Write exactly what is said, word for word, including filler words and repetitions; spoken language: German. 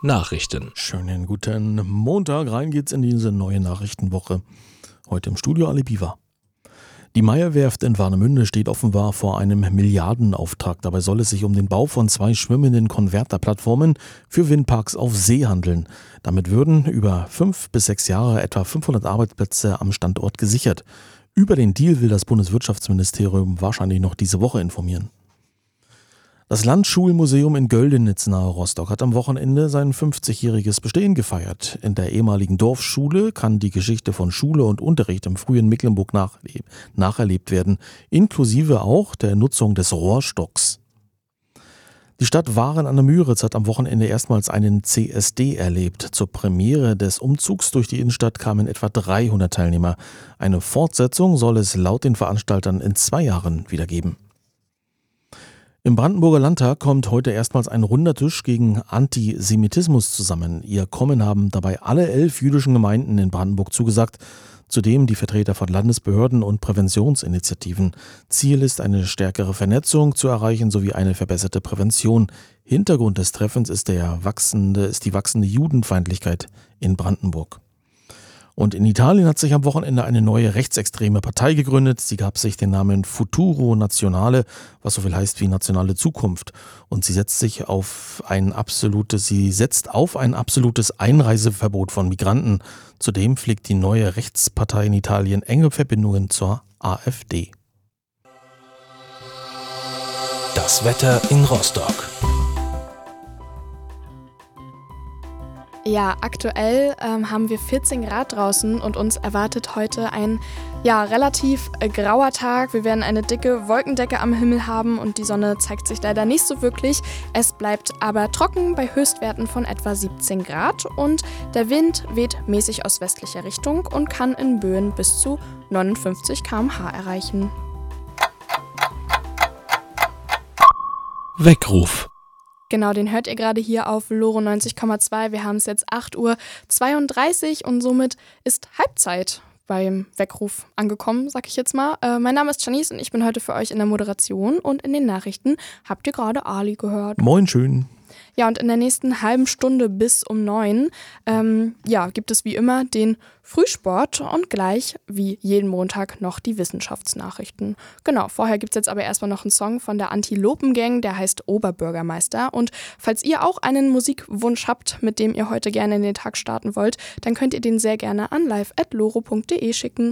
Nachrichten. Schönen guten Montag, rein geht's in diese neue Nachrichtenwoche. Heute im Studio Ali Biwa. Die Meyer-Werft in Warnemünde steht offenbar vor einem Milliardenauftrag. Dabei soll es sich um den Bau von zwei schwimmenden Konverterplattformen für Windparks auf See handeln. Damit würden über fünf bis sechs Jahre etwa fünfhundert Arbeitsplätze am Standort gesichert. Über den Deal will das Bundeswirtschaftsministerium wahrscheinlich noch diese Woche informieren. Das Landschulmuseum in Göldenitz nahe Rostock hat am Wochenende sein fünfzigjähriges Bestehen gefeiert. In der ehemaligen Dorfschule kann die Geschichte von Schule und Unterricht im frühen Mecklenburg nachleb- nacherlebt werden, inklusive auch der Nutzung des Rohrstocks. Die Stadt Waren an der Müritz hat am Wochenende erstmals einen C S D erlebt. Zur Premiere des Umzugs durch die Innenstadt kamen etwa dreihundert Teilnehmer. Eine Fortsetzung soll es laut den Veranstaltern in zwei Jahren wieder geben. Im Brandenburger Landtag kommt heute erstmals ein runder Tisch gegen Antisemitismus zusammen. Ihr Kommen haben dabei alle elf jüdischen Gemeinden in Brandenburg zugesagt, zudem die Vertreter von Landesbehörden und Präventionsinitiativen. Ziel ist, eine stärkere Vernetzung zu erreichen sowie eine verbesserte Prävention. Hintergrund des Treffens ist, der wachsende, ist die wachsende Judenfeindlichkeit in Brandenburg. Und in Italien hat sich am Wochenende eine neue rechtsextreme Partei gegründet. Sie gab sich den Namen Futuro Nazionale, was so viel heißt wie nationale Zukunft. Und sie setzt sich auf ein absolutes, sie setzt auf ein absolutes Einreiseverbot von Migranten. Zudem pflegt die neue Rechtspartei in Italien enge Verbindungen zur AfD. Das Wetter in Rostock. Ja, aktuell ähm, haben wir vierzehn Grad draußen und uns erwartet heute ein ja, relativ äh, grauer Tag. Wir werden eine dicke Wolkendecke am Himmel haben und die Sonne zeigt sich leider nicht so wirklich. Es bleibt aber trocken bei Höchstwerten von etwa siebzehn Grad und der Wind weht mäßig aus westlicher Richtung und kann in Böen bis zu neunundfünfzig Kilometer pro Stunde erreichen. Weckruf. Genau, den hört ihr gerade hier auf Loro neunzig Komma zwei. Wir haben es jetzt acht Uhr zweiunddreißig und somit ist Halbzeit beim Weckruf angekommen, sag ich jetzt mal. Äh, mein Name ist Janice und ich bin heute für euch in der Moderation und in den Nachrichten habt ihr gerade Ali gehört. Moin schön. Ja, und in der nächsten halben Stunde bis um neun ähm, ja, gibt es wie immer den Frühsport und gleich wie jeden Montag noch die Wissenschaftsnachrichten. Genau, vorher gibt es jetzt aber erstmal noch einen Song von der Antilopen-Gang, der heißt Oberbürgermeister. Und falls ihr auch einen Musikwunsch habt, mit dem ihr heute gerne in den Tag starten wollt, dann könnt ihr den sehr gerne an live at loro punkt de schicken.